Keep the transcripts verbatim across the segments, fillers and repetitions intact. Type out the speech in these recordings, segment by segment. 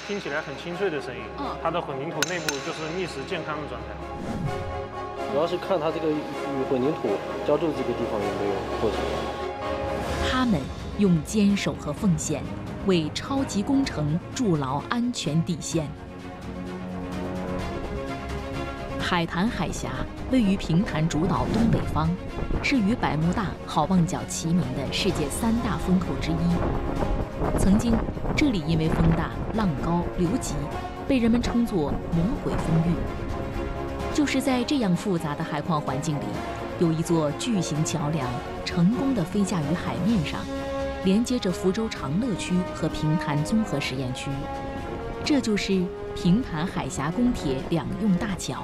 听起来很清脆的声音， 嗯， 它的混凝土内部就是觅食健康的状态。 主要是看它这个与混凝土浇筑这个地方有没有破损。 他们用坚守和奉献，为超级工程筑牢安全底线。海坛海峡位于平潭主岛东北方，是与百慕大、好望角齐名的世界三大风口之一。曾经，这里因为风大、浪高、流急，被人们称作“魔鬼风域”。就是在这样复杂的海况环境里，有一座巨型桥梁成功地飞架于海面上，连接着福州长乐区和平潭综合实验区。这就是平潭海峡公铁两用大桥。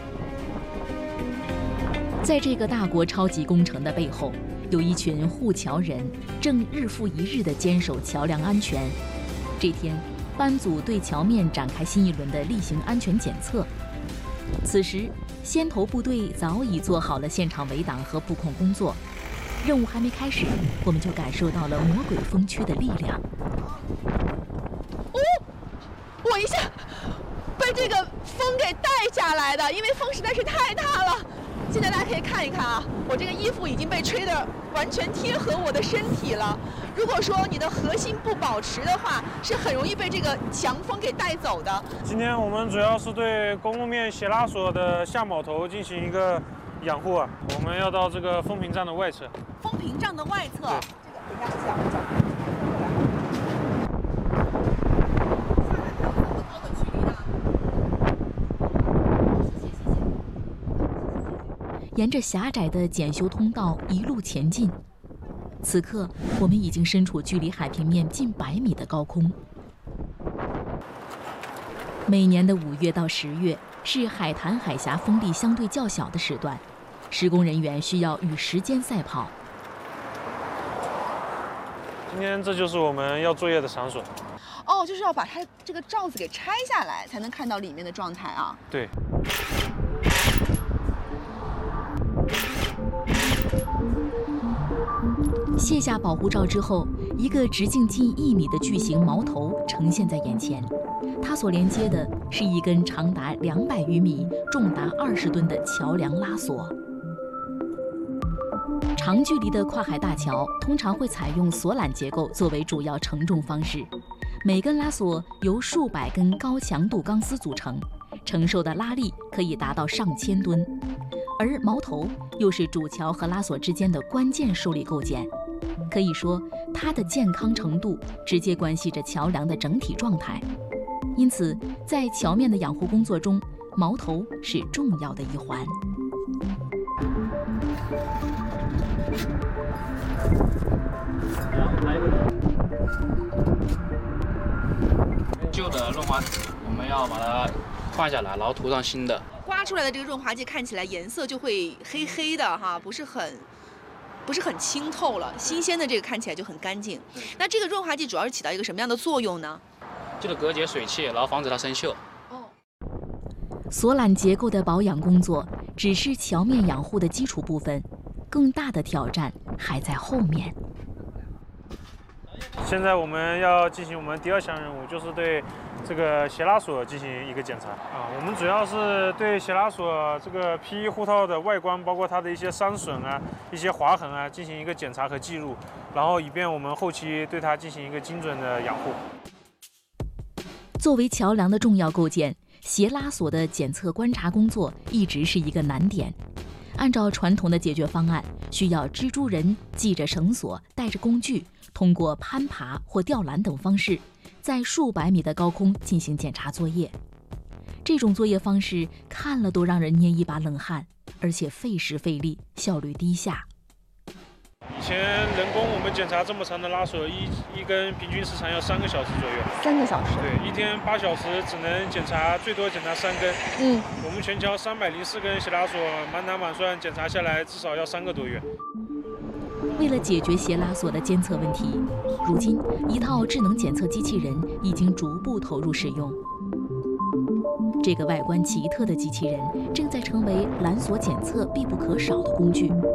在这个大国超级工程的背后，有一群护桥人正日复一日地坚守桥梁安全。这天，班组对桥面展开新一轮的例行安全检测。此时，先头部队早已做好了现场围挡和布控工作。任务还没开始，我们就感受到了魔鬼风区的力量。 哦，我一下被这个风给带下来的，因为风实在是太大了。现在大家可以看一看啊，我这个衣服已经被吹得完全贴合我的身体了。如果说你的核心不保持的话，是很容易被这个强风给带走的。 今天我们主要是对公路面斜拉索的下铆头进行一个养护啊。我们要到这个风屏障的外侧。 风屏障的外侧，这个等一下讲一讲。 沿着狭窄的检修通道一路前进。此刻，我们已经身处距离海平面近百米的高空。每年的五月到十月是海坛海峡风力相对较小的时段，施工人员需要与时间赛跑。 今天这就是我们要作业的场所。 哦，就是要把它这个罩子给拆下来，才能看到里面的状态啊。 对。 卸下保护罩之后，一个直径近一米的巨型锚头呈现在眼前。它所连接的是一根长达两百余米、重达二十吨的桥梁拉索。长距离的跨海大桥通常会采用索缆结构作为主要承重方式，每根拉索由数百根高强度钢丝组成，承受的拉力可以达到上千吨。而锚头又是主桥和拉索之间的关键受力构件。可以说，它的健康程度直接关系着桥梁的整体状态。因此，在桥面的养护工作中，锚头是重要的一环。 旧的润滑脂，我们要把它换下来，然后涂上新的。 刮出来的这个润滑剂看起来颜色就会黑黑的哈，不是很。不是很清透了，新鲜的这个看起来就很干净。那这个润滑剂主要是起到一个什么样的作用呢？ 就是隔绝水汽，然后防止它生锈。 哦， 索缆结构的保养工作只是桥面养护的基础部分，更大的挑战还在后面。 现在我们要进行我们第二项任务，就是对这个斜拉索进行一个检查啊。我们主要是对斜拉索这个 P 一护套的外观，包括它的一些伤损啊、一些划痕啊，进行一个检查和记录，然后以便我们后期对它进行一个精准的养护。 作为桥梁的重要构件，斜拉索的检测观察工作一直是一个难点。按照传统的解决方案，需要蜘蛛人系着绳索，带着工具，通过攀爬或吊缆等方式，在数百米的高空进行检查作业。这种作业方式看了都让人捏一把冷汗，而且费时费力，效率低下。 以前人工我们检查这么长的拉索，一一根平均时长要三个小时左右。 三个小时。 对，一天八小时只能检查，最多检查三根。 嗯， 我们全桥三百零四根斜拉索，满打满算检查下来至少要三个多月。 为了解决斜拉索的监测问题，如今一套智能检测机器人已经逐步投入使用。这个外观奇特的机器人正在成为缆索检测必不可少的工具。